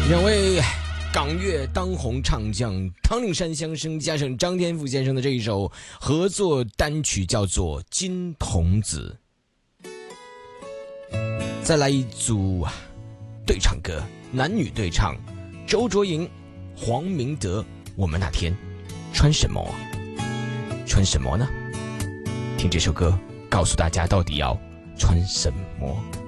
两位港乐当红唱将汤令山先生加上张天赋先生的这一首合作单曲叫做《金童子》。再来一组对唱歌，男女对唱，周卓莹、黄明德，我们那天穿什么？穿什么呢？听这首歌，告诉大家到底要穿什么。